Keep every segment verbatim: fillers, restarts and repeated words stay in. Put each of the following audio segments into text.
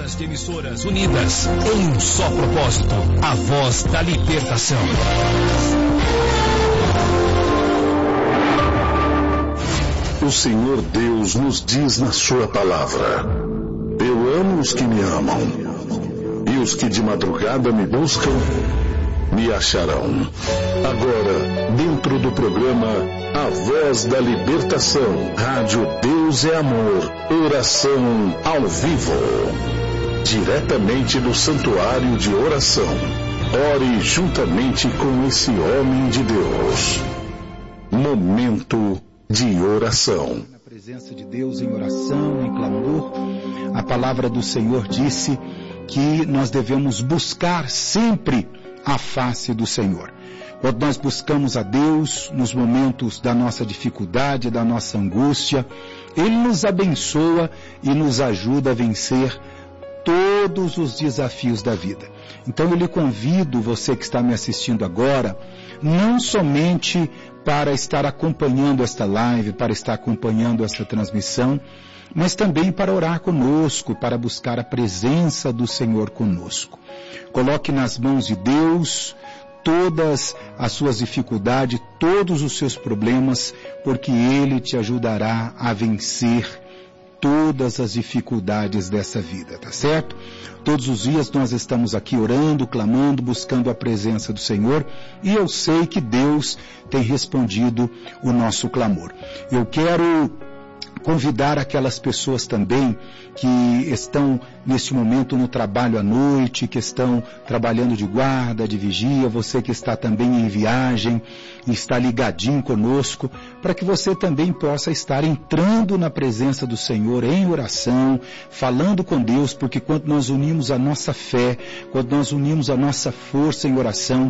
Centenas de emissoras unidas em um só propósito, a voz da libertação. O Senhor Deus nos diz na sua palavra: eu amo os que me amam, e os que de madrugada me buscam, me acharão. Agora, dentro do programa A Voz da Libertação, Rádio Deus é Amor, oração ao vivo. Diretamente do Santuário de Oração. Ore juntamente com esse homem de Deus. Momento de oração. Na presença de Deus, em oração, em clamor, a palavra do Senhor disse que nós devemos buscar sempre a face do Senhor. Quando nós buscamos a Deus nos momentos da nossa dificuldade, da nossa angústia, Ele nos abençoa e nos ajuda a vencer todos os desafios da vida. Então eu lhe convido, você que está me assistindo agora, não somente para estar acompanhando esta live, para estar acompanhando esta transmissão, mas também para orar conosco, para buscar a presença do Senhor conosco. Coloque nas mãos de Deus todas as suas dificuldades, todos os seus problemas, porque Ele te ajudará a vencer todas as dificuldades dessa vida, tá certo? Todos os dias nós estamos aqui orando, clamando, buscando a presença do Senhor, e eu sei que Deus tem respondido o nosso clamor. Eu quero convidar aquelas pessoas também que estão neste momento no trabalho à noite, que estão trabalhando de guarda, de vigia, você que está também em viagem e está ligadinho conosco, para que você também possa estar entrando na presença do Senhor em oração, falando com Deus, porque quando nós unimos a nossa fé, quando nós unimos a nossa força em oração,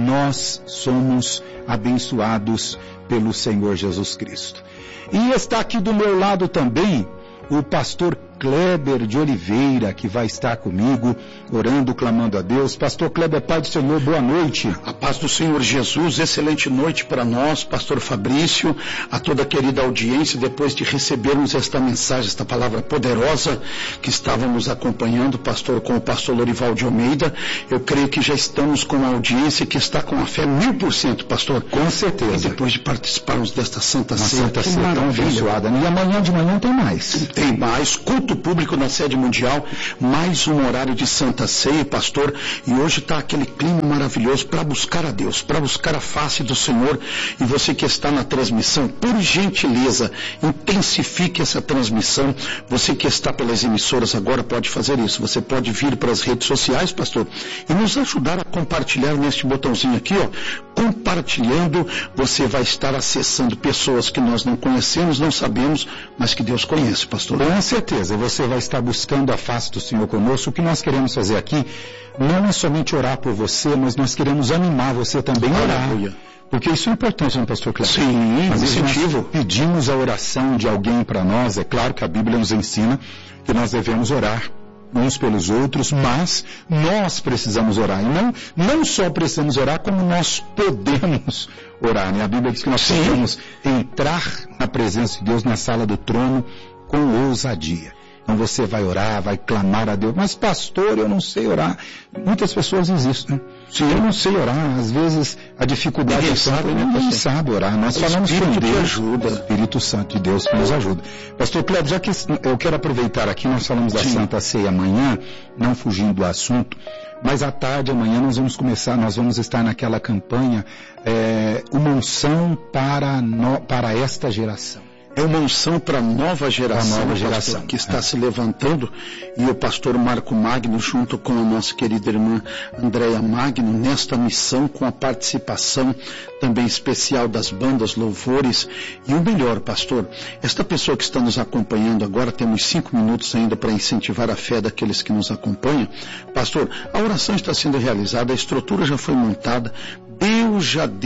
nós somos abençoados pelo Senhor Jesus Cristo. E está aqui do meu lado também o pastor Kleber de Oliveira, que vai estar comigo, orando, clamando a Deus. Pastor Kleber, Pai do Senhor, boa noite. A paz do Senhor Jesus, excelente noite para nós, pastor Fabrício, a toda a querida audiência, depois de recebermos esta mensagem, esta palavra poderosa que estávamos acompanhando, pastor, com o pastor Lorival de Almeida. Eu creio que já estamos com uma audiência que está com a fé mil por cento, pastor. Com certeza. E depois de participarmos desta Santa Ceia, Santa Ceia tão abençoada. E amanhã de manhã tem mais. Tem mais, culto público na sede mundial, mais um horário de Santa Ceia, pastor, e hoje está aquele clima maravilhoso para buscar a Deus, para buscar a face do Senhor. E você que está na transmissão, por gentileza, intensifique essa transmissão. Você que está pelas emissoras agora pode fazer isso, você pode vir para as redes sociais, pastor, e nos ajudar a compartilhar neste botãozinho aqui, ó, compartilhando. Você vai estar acessando pessoas que nós não conhecemos, não sabemos, mas que Deus conhece, pastor. Com certeza, você vai estar buscando a face do Senhor conosco. O que nós queremos fazer aqui não é somente orar por você, mas nós queremos animar você também a orar. Aleluia. Porque isso é importante, não, pastor Cleber? Sim, às vezes incentivo. Nós pedimos a oração de alguém para nós. É claro que a Bíblia nos ensina que nós devemos orar uns pelos outros, mas nós precisamos orar. E não, não só precisamos orar, como nós podemos orar, né? A Bíblia diz que nós Sim. podemos entrar na presença de Deus, na sala do trono, com ousadia. Então você vai orar, vai clamar a Deus. Mas pastor, eu não sei orar. Muitas pessoas existem, né? Sim, eu não sei orar. Às vezes a dificuldade ninguém é sabe, né? Ninguém sabe orar. Nós o falamos Espírito com Deus, ajuda. o Espírito Santo de Deus que nos ajuda. Pastor Kleber, já que eu quero aproveitar aqui, nós falamos da Sim. Santa Ceia amanhã, não fugindo do assunto, mas à tarde, amanhã, nós vamos começar, nós vamos estar naquela campanha, é, uma unção para, no, para esta geração. É uma unção para a nova geração, nova geração pastor, que está é. se levantando, e o pastor Marco Magno, junto com a nossa querida irmã Andréia Magno, nesta missão, com a participação também especial das bandas louvores. E o melhor, pastor, esta pessoa que está nos acompanhando agora, temos cinco minutos ainda para incentivar a fé daqueles que nos acompanham. Pastor, a oração está sendo realizada, a estrutura já foi montada, Deus já deu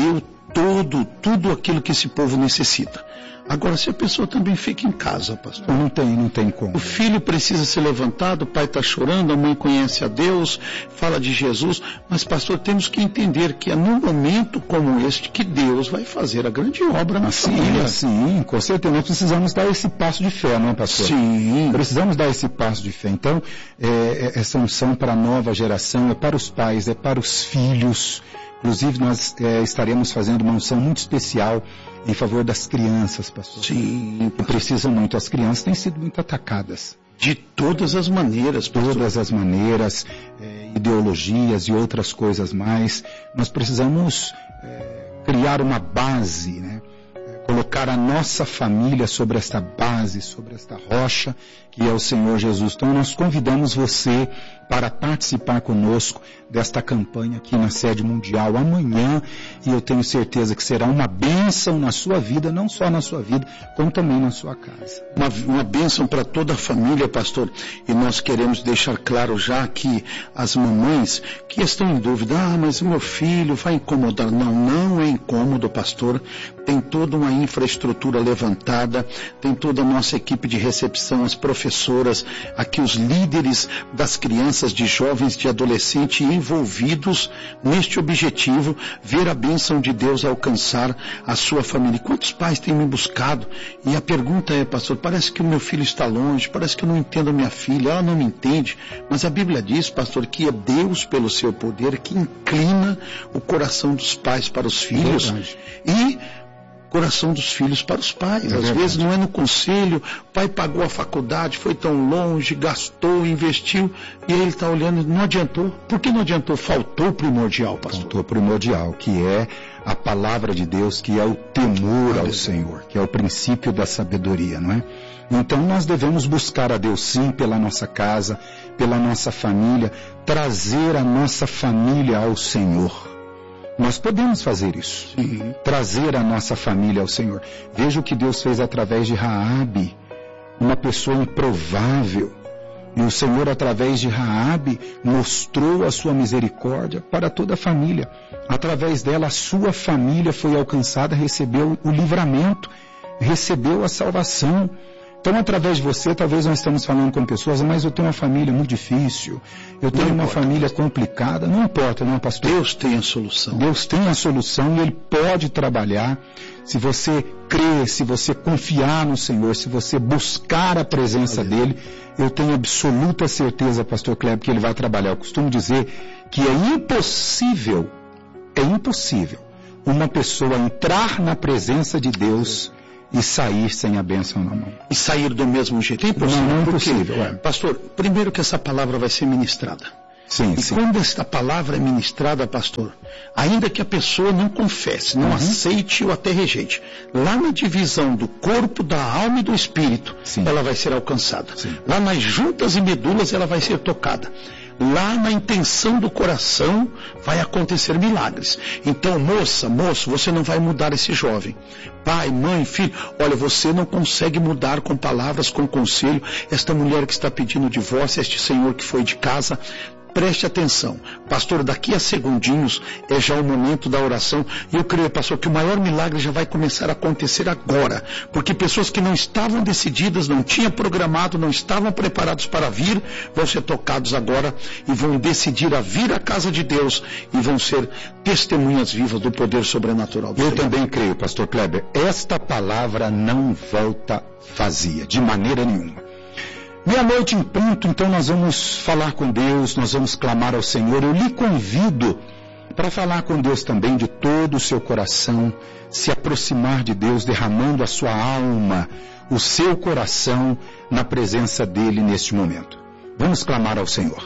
todo, tudo aquilo que esse povo necessita. Agora, se a pessoa também fica em casa, pastor. Não tem, não tem como. O filho precisa ser levantado, o pai está chorando, a mãe conhece a Deus, fala de Jesus, mas, pastor, temos que entender que é num momento como este que Deus vai fazer a grande obra na sim, família. Sim, com certeza. Nós precisamos dar esse passo de fé, não é, pastor? Sim. Precisamos dar esse passo de fé. Então, é, essa unção para a nova geração é para os pais, é para os filhos. Inclusive, nós é, estaremos fazendo uma unção muito especial em favor das crianças, pastor. Sim. Que precisam muito. As crianças têm sido muito atacadas. De todas as maneiras, pastor. Todas as maneiras, é, ideologias e outras coisas mais. Nós precisamos é, criar uma base, né? Colocar a nossa família sobre esta base, sobre esta rocha, que é o Senhor Jesus. Então nós convidamos você para participar conosco desta campanha aqui na sede mundial amanhã, e eu tenho certeza que será uma bênção na sua vida, não só na sua vida, como também na sua casa. Uma, uma bênção para toda a família, pastor, e nós queremos deixar claro já que as mamães que estão em dúvida, ah, mas o meu filho vai incomodar. Não, não é incômodo, pastor. Tem toda uma infraestrutura levantada, tem toda a nossa equipe de recepção, as professoras, aqui os líderes das crianças, de jovens, de adolescentes envolvidos neste objetivo, ver a bênção de Deus alcançar a sua família. Quantos pais têm me buscado? E a pergunta é, pastor, parece que o meu filho está longe, parece que eu não entendo a minha filha, ela não me entende, mas a Bíblia diz, pastor, que é Deus, pelo seu poder, que inclina o coração dos pais para os filhos. Verdade. E coração dos filhos para os pais. É Às verdade. vezes não é no conselho, o pai pagou a faculdade, foi tão longe, gastou, investiu, e ele está olhando, não adiantou. Por que não adiantou? Faltou o primordial, pastor. Faltou o primordial, que é a palavra de Deus, que é o temor ao Aleluia. Senhor, que é o princípio da sabedoria, não é? Então nós devemos buscar a Deus sim pela nossa casa, pela nossa família, trazer a nossa família ao Senhor. Nós podemos fazer isso. Sim. Trazer a nossa família ao Senhor. Veja o que Deus fez através de Raabe, uma pessoa improvável. E o Senhor, através de Raabe, mostrou a sua misericórdia para toda a família. Através dela, a sua família foi alcançada, recebeu o livramento, recebeu a salvação. Então, através de você, talvez nós estamos falando com pessoas, mas eu tenho uma família muito difícil, eu tenho Não uma importa. família complicada. Não importa, não, pastor? Deus tem a solução. Deus tem a solução e Ele pode trabalhar. Se você crer, se você confiar no Senhor, se você buscar a presença Aleluia. dEle, eu tenho absoluta certeza, pastor Kleber, que Ele vai trabalhar. Eu costumo dizer que é impossível, é impossível uma pessoa entrar na presença de Deus e sair sem a bênção na mão. E sair do mesmo jeito. É impossível. Não, não é Por quê? impossível, é. Pastor, primeiro que essa palavra vai ser ministrada. Sim, E sim. quando esta palavra é ministrada, pastor, ainda que a pessoa não confesse, não Uhum. aceite ou até rejeite, lá na divisão do corpo, da alma e do espírito, Sim. ela vai ser alcançada. Sim. Lá nas juntas e medulas ela vai ser tocada. Lá na intenção do coração vai acontecer milagres. Então, moça, moço, você não vai mudar esse jovem. Pai, mãe, filho, olha, você não consegue mudar com palavras, com conselho, esta mulher que está pedindo divórcio, este senhor que foi de casa. Preste atenção, pastor, daqui a segundinhos é já o momento da oração, e eu creio, pastor, que o maior milagre já vai começar a acontecer agora, porque pessoas que não estavam decididas, não tinham programado, não estavam preparados para vir, vão ser tocados agora e vão decidir a vir à casa de Deus e vão ser testemunhas vivas do poder sobrenatural do Eu Senhor. também creio, pastor Kleber, esta palavra não volta vazia, de maneira nenhuma. Meia-noite em ponto, então nós vamos falar com Deus, nós vamos clamar ao Senhor. Eu lhe convido para falar com Deus também de todo o seu coração, se aproximar de Deus, derramando a sua alma, o seu coração na presença dEle neste momento. Vamos clamar ao Senhor.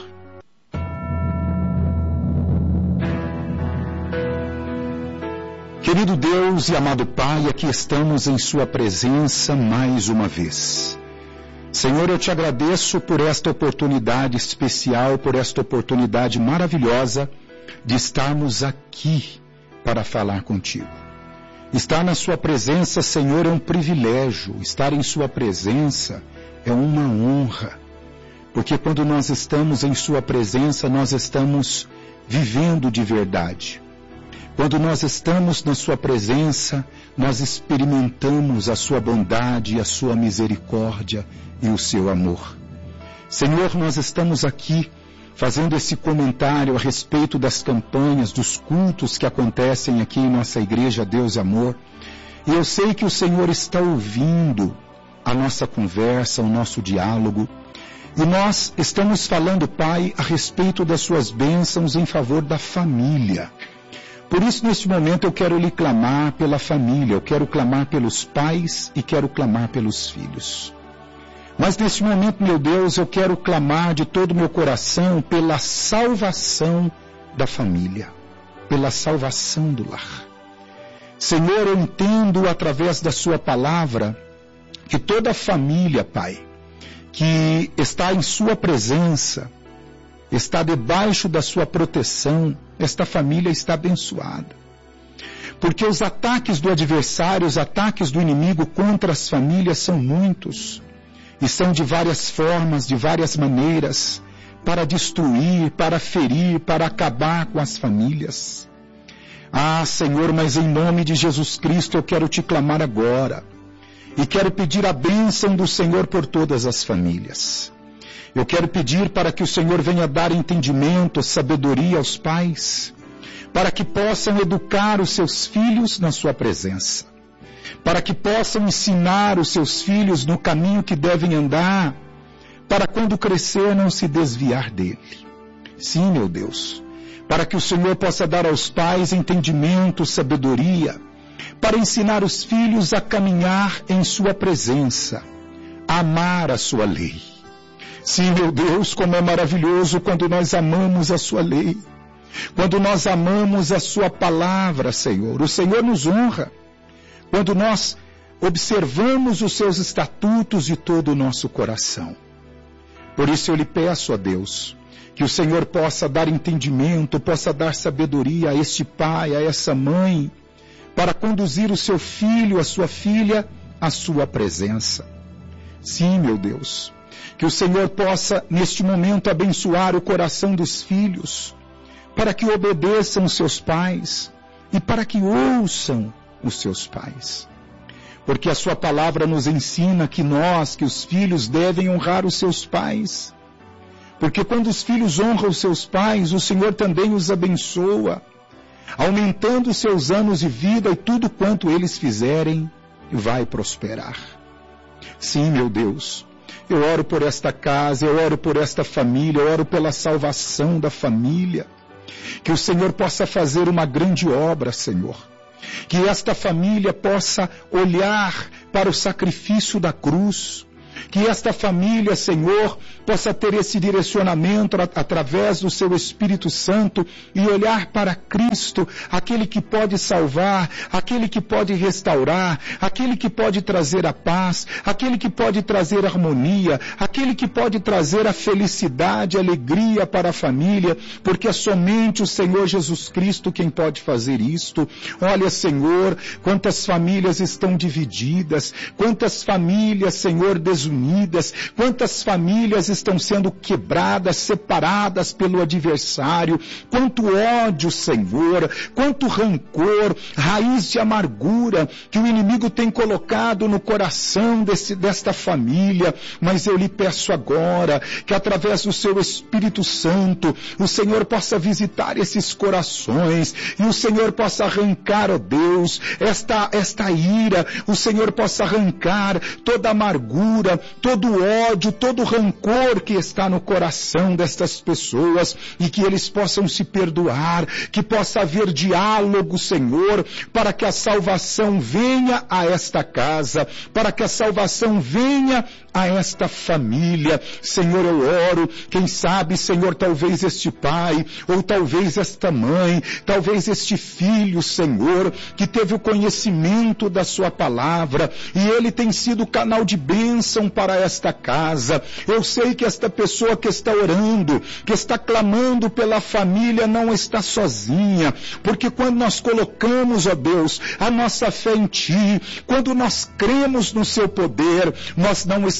Querido Deus e amado Pai, aqui estamos em sua presença mais uma vez. Senhor, eu te agradeço por esta oportunidade especial, por esta oportunidade maravilhosa de estarmos aqui para falar contigo. Estar na sua presença, Senhor, é um privilégio. Estar em sua presença é uma honra. Porque quando nós estamos em sua presença, nós estamos vivendo de verdade. Quando nós estamos na sua presença, nós experimentamos a sua bondade, a sua misericórdia e o seu amor. Senhor, nós estamos aqui fazendo esse comentário a respeito das campanhas, dos cultos que acontecem aqui em nossa igreja Deus e Amor. E eu sei que o Senhor está ouvindo a nossa conversa, o nosso diálogo. E nós estamos falando, Pai, a respeito das suas bênçãos em favor da família. Por isso, neste momento, eu quero lhe clamar pela família, eu quero clamar pelos pais e quero clamar pelos filhos. Mas neste momento, meu Deus, eu quero clamar de todo o meu coração pela salvação da família, pela salvação do lar. Senhor, eu entendo através da sua palavra que toda família, Pai, que está em sua presença, está debaixo da sua proteção, esta família está abençoada. Porque os ataques do adversário, os ataques do inimigo contra as famílias são muitos. E são de várias formas, de várias maneiras, para destruir, para ferir, para acabar com as famílias. Ah, Senhor, mas em nome de Jesus Cristo eu quero te clamar agora. E quero pedir a bênção do Senhor por todas as famílias. Eu quero pedir para que o Senhor venha dar entendimento, sabedoria aos pais, para que possam educar os seus filhos na sua presença, para que possam ensinar os seus filhos no caminho que devem andar, para quando crescer não se desviar dele. Sim, meu Deus, para que o Senhor possa dar aos pais entendimento, sabedoria, para ensinar os filhos a caminhar em sua presença, a amar a sua lei. Sim, meu Deus, como é maravilhoso quando nós amamos a sua lei, quando nós amamos a sua palavra, Senhor. O Senhor nos honra quando nós observamos os seus estatutos de todo o nosso coração. Por isso eu lhe peço a Deus, que o Senhor possa dar entendimento, possa dar sabedoria a este pai, a essa mãe, para conduzir o seu filho, a sua filha, à sua presença. Sim, meu Deus, que o Senhor possa, neste momento, abençoar o coração dos filhos, para que obedeçam os seus pais e para que ouçam os seus pais. Porque a sua palavra nos ensina que nós, que os filhos, devem honrar os seus pais. Porque quando os filhos honram os seus pais, o Senhor também os abençoa, aumentando os seus anos de vida, e tudo quanto eles fizerem vai prosperar. Sim, meu Deus, eu oro por esta casa, eu oro por esta família, eu oro pela salvação da família. Que o Senhor possa fazer uma grande obra, Senhor. Que esta família possa olhar para o sacrifício da cruz. Que esta família, Senhor, possa ter esse direcionamento através do seu Espírito Santo e olhar para Cristo, aquele que pode salvar, aquele que pode restaurar, aquele que pode trazer a paz, aquele que pode trazer harmonia, aquele que pode trazer a felicidade, a alegria para a família, porque é somente o Senhor Jesus Cristo quem pode fazer isto. Olha, Senhor, quantas famílias estão divididas, quantas famílias, Senhor, desunidas, quantas famílias estão sendo quebradas, separadas pelo adversário, quanto ódio, Senhor, quanto rancor, raiz de amargura que o inimigo tem colocado no coração desse, desta família. Mas eu lhe peço agora que através do seu Espírito Santo o Senhor possa visitar esses corações e o Senhor possa arrancar, ó Deus, esta, esta ira, o Senhor possa arrancar toda amargura, todo ódio, todo rancor que está no coração destas pessoas, e que eles possam se perdoar, que possa haver diálogo, Senhor, para que a salvação venha a esta casa, para que a salvação venha a esta família. Senhor, eu oro, quem sabe, Senhor, talvez este pai, ou talvez esta mãe, talvez este filho, Senhor, que teve o conhecimento da sua palavra, e ele tem sido canal de bênção para esta casa. Eu sei que esta pessoa que está orando, que está clamando pela família, não está sozinha, porque quando nós colocamos, ó Deus, a nossa fé em Ti, quando nós cremos no Seu poder, nós não estamos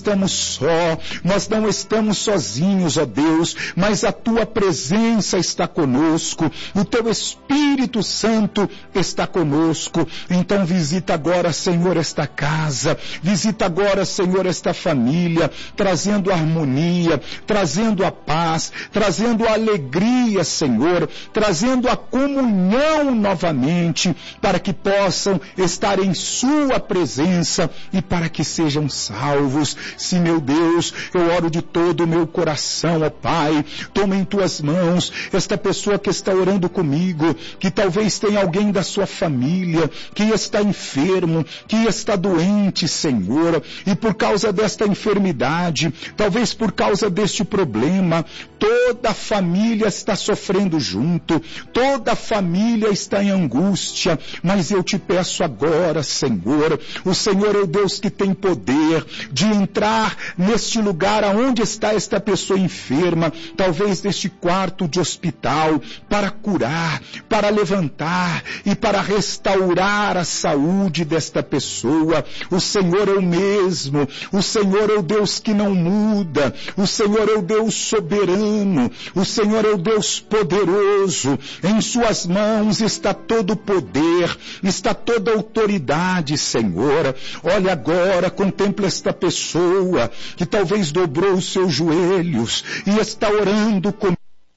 estamos só, nós não estamos sozinhos, ó Deus, mas a tua presença está conosco, o teu Espírito Santo está conosco. Então visita agora, Senhor, esta casa, visita agora, Senhor, esta família, trazendo harmonia, trazendo a paz, trazendo a alegria, Senhor, trazendo a comunhão novamente, para que possam estar em sua presença e para que sejam salvos. Sim, meu Deus, eu oro de todo o meu coração, ó Pai, toma em tuas mãos esta pessoa que está orando comigo, que talvez tenha alguém da sua família que está enfermo, que está doente, Senhor, e por causa desta enfermidade, talvez por causa deste problema, toda a família está sofrendo junto, toda a família está em angústia, mas eu te peço agora, Senhor, o Senhor é o Deus que tem poder de entrar neste lugar aonde está esta pessoa enferma, talvez neste quarto de hospital, para curar, para levantar e para restaurar a saúde desta pessoa. O Senhor é o mesmo, o Senhor é o Deus que não muda, o Senhor é o Deus soberano, o Senhor é o Deus poderoso, em suas mãos está todo o poder, está toda a autoridade, Senhor. Olha agora, contempla esta pessoa que talvez dobrou os seus joelhos e está orando comigo.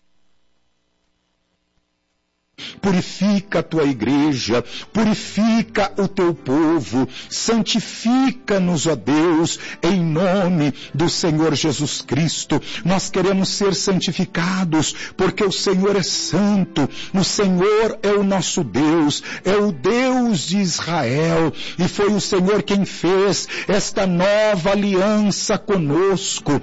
Purifica a tua igreja, purifica o teu povo, santifica-nos, ó Deus, em nome do Senhor Jesus Cristo. Nós queremos ser santificados, porque o Senhor é santo, o Senhor é o nosso Deus, é o Deus de Israel, e foi o Senhor quem fez esta nova aliança conosco,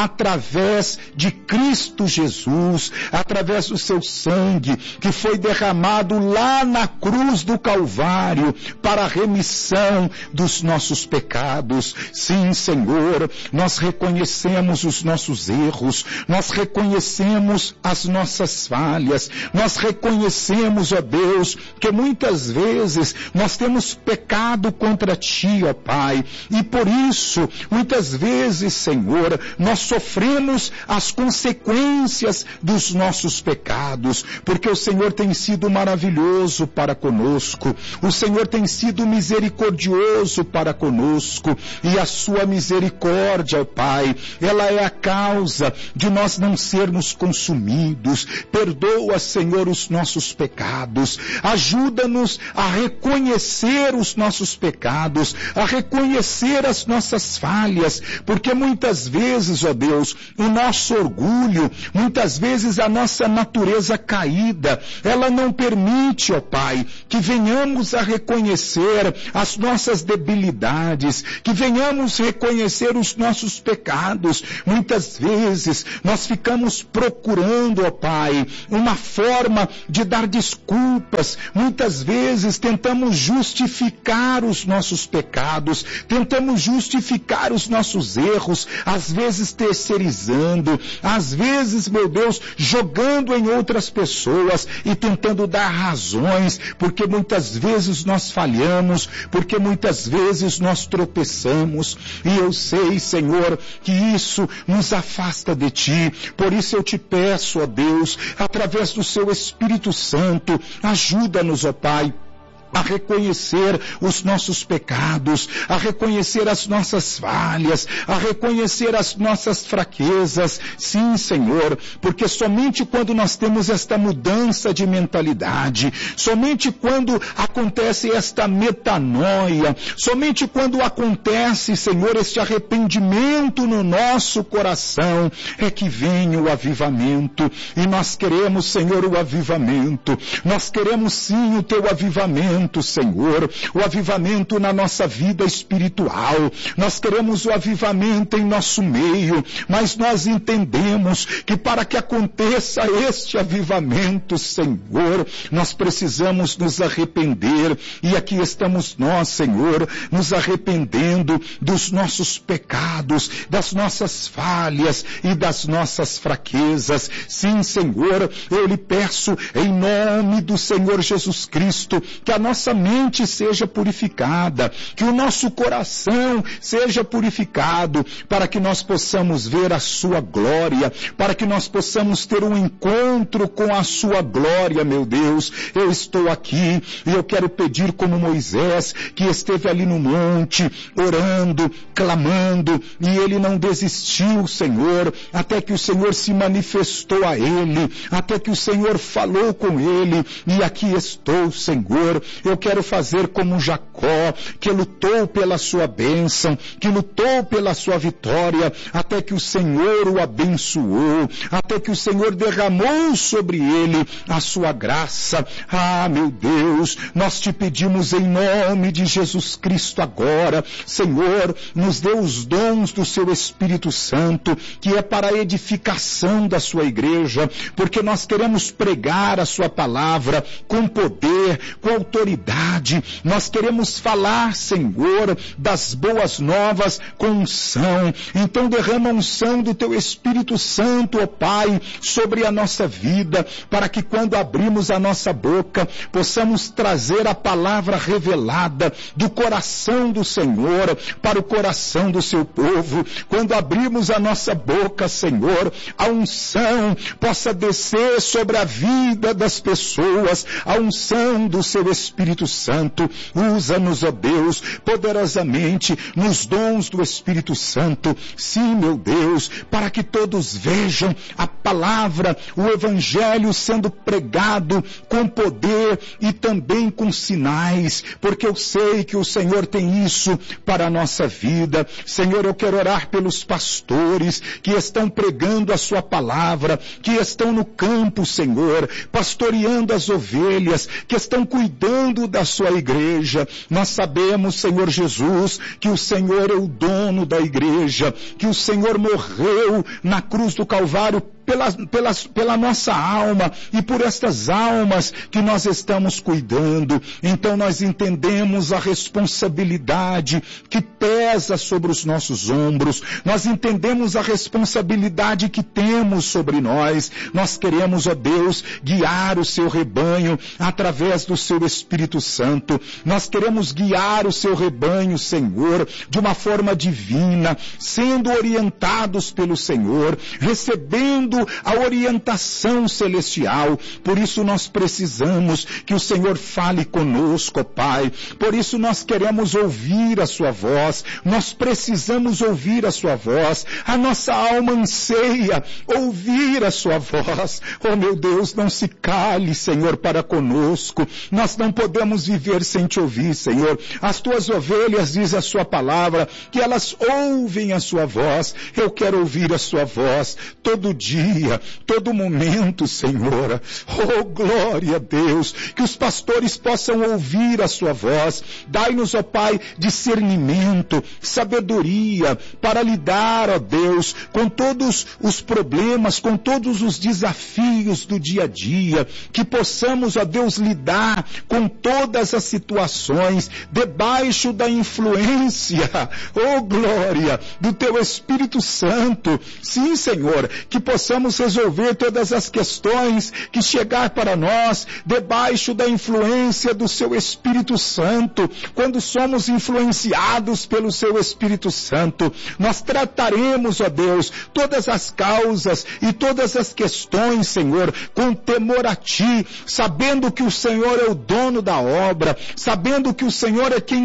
através de Cristo Jesus, através do seu sangue, que foi derramado lá na cruz do Calvário, para a remissão dos nossos pecados. Sim, Senhor, nós reconhecemos os nossos erros, nós reconhecemos as nossas falhas, nós reconhecemos, ó Deus, que muitas vezes nós temos pecado contra Ti, ó Pai, e por isso, muitas vezes, Senhor, nós sofremos as consequências dos nossos pecados, porque o Senhor tem sido maravilhoso para conosco, o Senhor tem sido misericordioso para conosco, e a sua misericórdia, ó Pai, ela é a causa de nós não sermos consumidos. Perdoa, Senhor, os nossos pecados, ajuda-nos a reconhecer os nossos pecados, a reconhecer as nossas falhas, porque muitas vezes, ó Deus, o nosso orgulho, muitas vezes a nossa natureza caída, ela não permite, ó Pai, que venhamos a reconhecer as nossas debilidades, que venhamos reconhecer os nossos pecados. Muitas vezes nós ficamos procurando, ó Pai, uma forma de dar desculpas. Muitas vezes tentamos justificar os nossos pecados, tentamos justificar os nossos erros, às vezes terceirizando, às vezes, meu Deus, jogando em outras pessoas e tentando dar razões, porque muitas vezes nós falhamos, porque muitas vezes nós tropeçamos, e eu sei, Senhor, que isso nos afasta de Ti. Por isso eu te peço, ó Deus, através do Seu Espírito Santo, ajuda-nos, ó Pai, a reconhecer os nossos pecados, a reconhecer as nossas falhas, a reconhecer as nossas fraquezas. Sim, Senhor, porque somente quando nós temos esta mudança de mentalidade, somente quando acontece esta metanoia, somente quando acontece, Senhor, este arrependimento no nosso coração, é que vem o avivamento. E nós queremos, Senhor, o avivamento. Nós queremos sim o Teu avivamento, Senhor, o avivamento na nossa vida espiritual. Nós queremos o avivamento em nosso meio, mas nós entendemos que para que aconteça este avivamento, Senhor, nós precisamos nos arrepender, e aqui estamos nós, Senhor, nos arrependendo dos nossos pecados, das nossas falhas e das nossas fraquezas. Sim, Senhor, eu lhe peço em nome do Senhor Jesus Cristo, que a nossa mente seja purificada, que o nosso coração seja purificado, para que nós possamos ver a sua glória, para que nós possamos ter um encontro com a sua glória, meu Deus. Eu estou aqui e eu quero pedir como Moisés, que esteve ali no monte, orando, clamando, e ele não desistiu, Senhor, até que o Senhor se manifestou a ele, até que o Senhor falou com ele, e aqui estou, Senhor. Eu quero fazer como Jacó, que lutou pela sua bênção, que lutou pela sua vitória, até que o Senhor o abençoou, até que o Senhor derramou sobre ele a sua graça. Ah, meu Deus, nós te pedimos em nome de Jesus Cristo agora, Senhor, nos dê os dons do seu Espírito Santo, que é para a edificação da sua igreja, porque nós queremos pregar a sua palavra com poder, com autoridade. Nós queremos falar, Senhor, das boas novas com unção. Então derrama a unção do teu Espírito Santo, ó Pai, sobre a nossa vida, para que quando abrimos a nossa boca, possamos trazer a palavra revelada do coração do Senhor para o coração do seu povo. Quando abrimos a nossa boca, Senhor, a unção possa descer sobre a vida das pessoas, a unção do seu Espírito Santo. Usa-nos, ó Deus, poderosamente nos dons do Espírito Santo. Sim, meu Deus, para que todos vejam a palavra, o Evangelho sendo pregado com poder e também com sinais, porque eu sei que o Senhor tem isso para a nossa vida. Senhor, eu quero orar pelos pastores que estão pregando a sua palavra, que estão no campo, Senhor, pastoreando as ovelhas, que estão cuidando da sua igreja. Nós sabemos, Senhor Jesus, que o Senhor é o dono da igreja, que o Senhor morreu na cruz do Calvário Pela, pela, pela nossa alma e por estas almas que nós estamos cuidando. Então nós entendemos a responsabilidade que pesa sobre os nossos ombros, nós entendemos a responsabilidade que temos sobre nós. Nós queremos, ó Deus, guiar o seu rebanho através do seu Espírito Santo. Nós queremos guiar o seu rebanho, Senhor, de uma forma divina, sendo orientados pelo Senhor, recebendo a orientação celestial. Por isso nós precisamos que o Senhor fale conosco, Pai. Por isso nós queremos ouvir a sua voz. Nós precisamos ouvir a sua voz. A nossa alma anseia ouvir a sua voz. Oh, meu Deus, não se cale, Senhor, para conosco. Nós não podemos viver sem te ouvir, Senhor. As tuas ovelhas, diz a sua palavra, que elas ouvem a sua voz. Eu quero ouvir a sua voz todo dia, todo momento, Senhor. Oh, glória a Deus, que os pastores possam ouvir a sua voz. Dai-nos, ó Pai, discernimento, sabedoria para lidar, ó Deus, com todos os problemas, com todos os desafios do dia a dia, que possamos, ó Deus, lidar com todas as situações debaixo da influência, oh glória, do teu Espírito Santo. Sim, Senhor, que possamos resolver todas as questões que chegar para nós debaixo da influência do seu Espírito Santo. Quando somos influenciados pelo seu Espírito Santo, nós trataremos, ó Deus, todas as causas e todas as questões, Senhor, com temor a ti, sabendo que o Senhor é o dono da obra, sabendo que o Senhor é quem